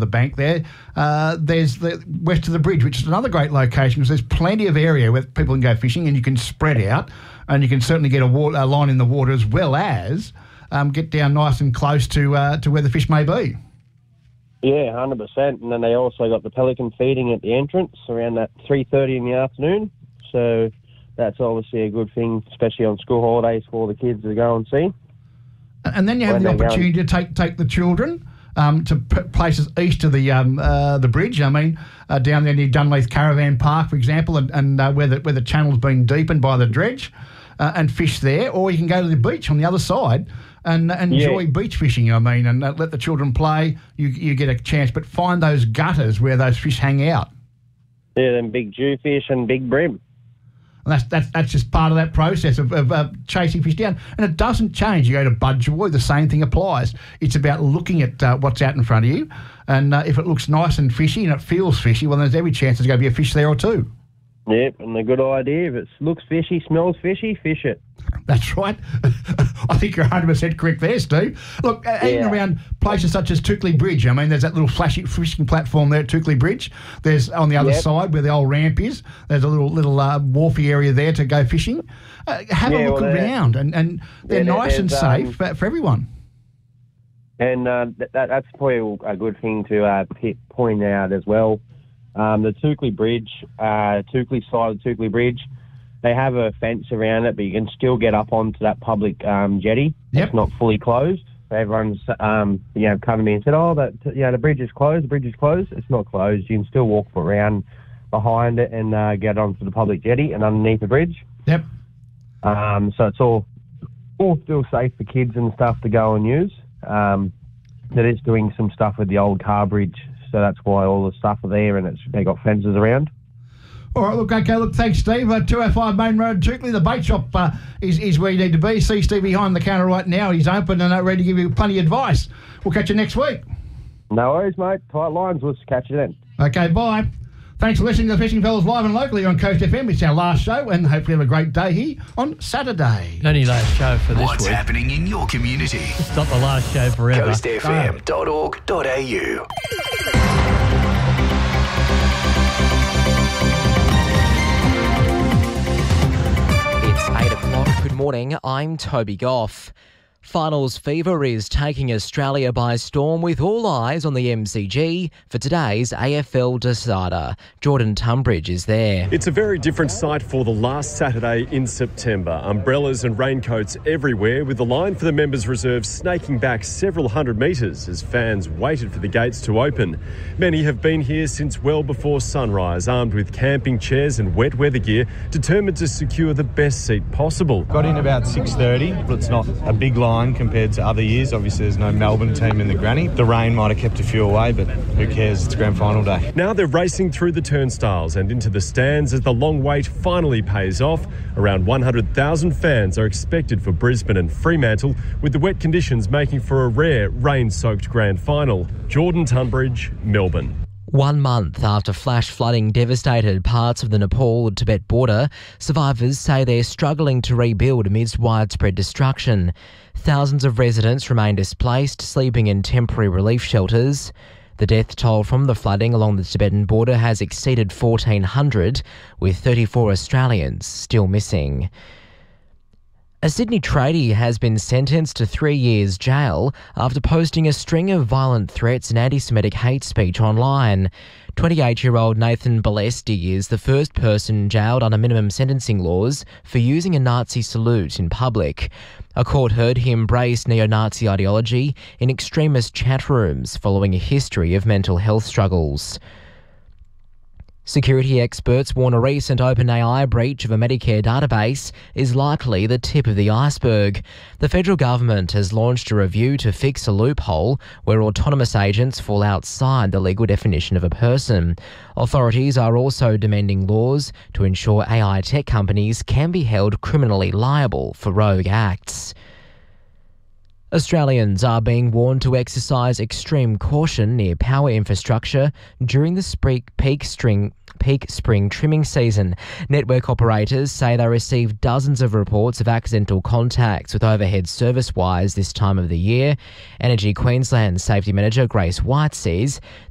the bank there, there's the west of the bridge, which is another great location because there's plenty of area where people can go fishing and you can spread out and you can certainly get a line in the water as well as get down nice and close to where the fish may be. Yeah, 100%. And then they also got the pelican feeding at the entrance around that 3:30 in the afternoon. So that's obviously a good thing, especially on school holidays for all the kids to go and see. And then you have the opportunity to take the children to places east of the bridge. I mean, down there near Dunleith Caravan Park, for example, and where the channel's been deepened by the dredge, and fish there. Or you can go to the beach on the other side and enjoy beach fishing, I mean, and let the children play. You get a chance, but find those gutters where those fish hang out. Yeah, them big jewfish and big bream. And that's just part of that process of chasing fish down. And it doesn't change. You go to Budgewoi, the same thing applies. It's about looking at what's out in front of you. And if it looks nice and fishy and it feels fishy, well, there's every chance there's going to be a fish there or two. Yep, and the good idea, if it looks fishy, smells fishy, fish it. That's right. I think you're 100% correct there, Steve. Look, even around places such as Toukley Bridge, I mean, there's that little flashy fishing platform there at Toukley Bridge. There's on the other side where the old ramp is, there's a little wharfy area there to go fishing. Have a look around, and they're nice and safe for everyone. And that's probably a good thing to point out as well. The Toukley Bridge, Toukley side of Toukley Bridge, they have a fence around it, but you can still get up onto that public jetty. Yep. It's not fully closed. Everyone's come to me and said, the bridge is closed. The bridge is closed. It's not closed. You can still walk around behind it and get onto the public jetty and underneath the bridge. Yep. So it's all still safe for kids and stuff to go and use. That is doing some stuff with the old car bridge. So that's why all the stuff are there and they got fences around. All right, look, thanks, Steve. 205 Main Road, Toukley. The bait shop is where you need to be. See Steve behind the counter right now. He's open and ready to give you plenty of advice. We'll catch you next week. No worries, mate. Tight lines. We'll catch you then. Okay, bye. Thanks for listening to the Fishing Fellas live and locally on Coast FM. It's our last show, and hopefully have a great day here on Saturday. Only last show for this What's week. happening in your community? It's not the last show forever. coastfm.org.au. It's 8 o'clock. Good morning. I'm Toby Goff. Finals fever is taking Australia by storm with all eyes on the MCG for today's AFL decider. Jordan Tunbridge is there. It's a very different sight for the last Saturday in September. Umbrellas and raincoats everywhere, with the line for the members' reserve snaking back several hundred metres as fans waited for the gates to open. Many have been here since well before sunrise, armed with camping chairs and wet weather gear, determined to secure the best seat possible. Got in about 6:30, but it's not a big line compared to other years. Obviously, there's no Melbourne team in the granny. The rain might have kept a few away, but who cares? It's grand final day. Now they're racing through the turnstiles and into the stands as the long wait finally pays off. Around 100,000 fans are expected for Brisbane and Fremantle, with the wet conditions making for a rare rain-soaked grand final. Jordan Tunbridge, Melbourne. 1 month after flash flooding devastated parts of the Nepal-Tibet border, survivors say they're struggling to rebuild amidst widespread destruction. Thousands of residents remain displaced, sleeping in temporary relief shelters. The death toll from the flooding along the Tibetan border has exceeded 1,400, with 34 Australians still missing. A Sydney tradie has been sentenced to 3 years jail after posting a string of violent threats and anti-Semitic hate speech online. 28-year-old Nathan Balesti is the first person jailed under minimum sentencing laws for using a Nazi salute in public. A court heard him embrace neo-Nazi ideology in extremist chat rooms following a history of mental health struggles. Security experts warn a recent OpenAI breach of a Medicare database is likely the tip of the iceberg. The federal government has launched a review to fix a loophole where autonomous agents fall outside the legal definition of a person. Authorities are also demanding laws to ensure AI tech companies can be held criminally liable for rogue acts. Australians are being warned to exercise extreme caution near power infrastructure during the peak spring trimming season. Network operators say they received dozens of reports of accidental contacts with overhead service wires this time of the year. Energy Queensland Safety Manager Grace White says